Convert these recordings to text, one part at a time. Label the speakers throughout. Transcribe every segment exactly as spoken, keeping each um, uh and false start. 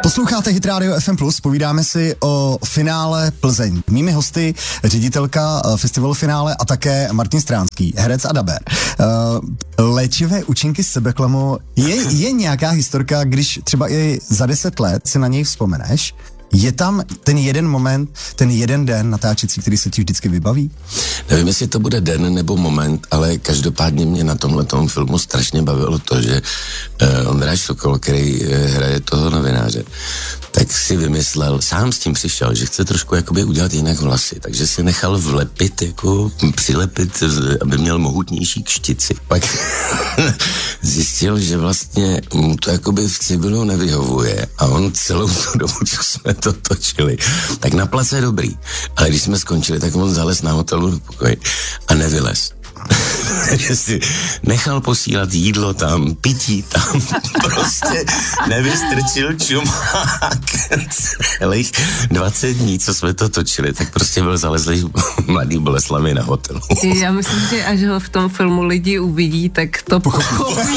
Speaker 1: Posloucháte Hit Radio F M plus, povídáme si o finále Plzeň. Mými hosty ředitelka festivalu finále a také Martin Stránský, herec a dabér. Uh, léčivé účinky sebeklamu, je, je nějaká historka, když třeba i za deset let si na něj vzpomeneš, je tam ten jeden moment, ten jeden den natáčecí, který se ti vždycky vybaví?
Speaker 2: Nevím, jestli to bude den nebo moment, ale každopádně mě na tomhletom filmu strašně bavilo to, že uh, Ondráš Sokol, který uh, hraje toho novináře, tak si vymyslel, sám s tím přišel, že chce trošku jakoby udělat jinak vlasy, takže si nechal vlepit, jako přilepit, aby měl mohutnější kštici. Pak zjistil, že vlastně mu to jakoby v civilu nevyhovuje a on celou tu dobu, co jsme to točili, tak na place je dobrý, ale když jsme skončili, tak on zalez na hotelu do pokoje a nevylez. Takže si nechal posílat jídlo tam, pití tam, prostě nevystrčil čumák celých dvacet dní, co jsme to točili, tak prostě byl zalezlý mladý Boleslavi na hotelu.
Speaker 3: Já myslím, že až ho v tom filmu lidi uvidí, tak to pochopí.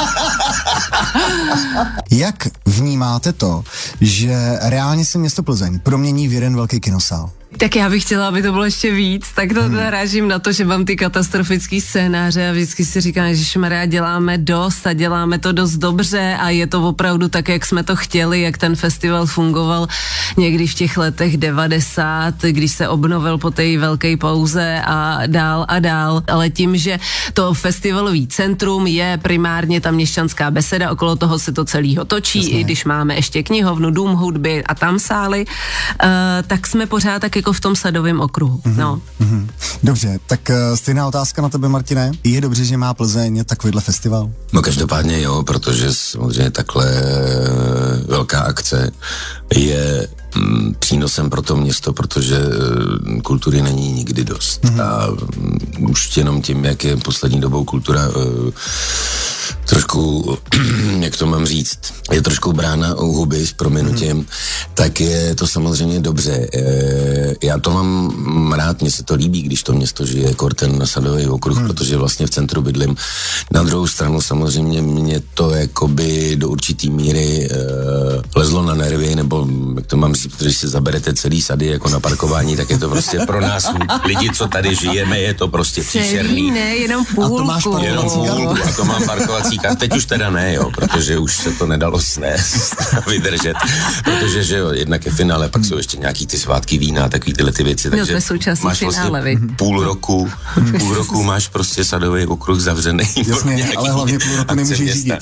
Speaker 1: Jak vnímáte to, že reálně se město Plzeň promění v jeden velký kinosál?
Speaker 3: Tak já bych chtěla, aby to bylo ještě víc, tak to hmm. narážím na to, že mám ty katastrofický scénáře a vždycky si říkám, ježišmarja, děláme dost a děláme to dost dobře a je to opravdu tak, jak jsme to chtěli, jak ten festival fungoval někdy v těch letech devadesát, když se obnovil po té velké pauze a dál a dál, ale tím, že to festivalový centrum je primárně ta Měšťanská beseda, okolo toho se to celýho točí, Jasně. i když máme ještě knihovnu, dům hudby a tam sály, uh, tak jsme pořád tak jako v tom Sadovém okruhu. Mm-hmm. No.
Speaker 1: Mm-hmm. Dobře, tak uh, stejná otázka na tebe, Martine. Je dobře, že má Plzeň takovýhle festival?
Speaker 2: No každopádně jo, protože samozřejmě takhle velká akce je mm, přínosem pro to město, protože mm, kultury není nikdy dost. Mm-hmm. A mm, už jenom tím, jak je poslední dobou kultura uh, trošku, jak to mám říct, je trošku brána u huby s prominutím, mm. tak je to samozřejmě dobře. E, já to mám rád, mně se to líbí, když to město žije jako ten Sadový okruh, mm. protože vlastně v centru bydlím. Na druhou stranu samozřejmě mě to jakoby do určitý míry e, lezlo na nervy, nebo jak to mám říct, když si zaberete celý sady jako na parkování, tak je to prostě pro nás lidi, co tady žijeme, je to prostě příšerný.
Speaker 3: Ne, jenom půlku.
Speaker 1: A to máš
Speaker 2: jenom půlku, a to mám parkovací kart. Teď už teda ne, jo, protože už se to nedalo snést vydržet, protože, že jo, jednak je finále, pak jsou ještě nějaký ty svátky vína, takový tyhle ty věci, takže
Speaker 3: no, to
Speaker 2: máš
Speaker 3: finále,
Speaker 2: vlastně půl roku, půl roku máš prostě Sadový okruh zavřený.
Speaker 1: Jasně, ale hlavně půl roku nemůžeš řídit.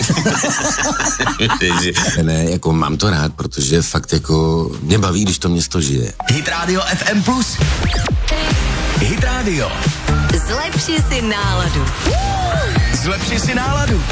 Speaker 2: Ne, jako mám to rád, protože fakt jako mě baví, když to město žije.
Speaker 4: Hit Radio F M plus. Hit Radio.
Speaker 5: Zlepši si náladu.
Speaker 4: Zlepši si náladu.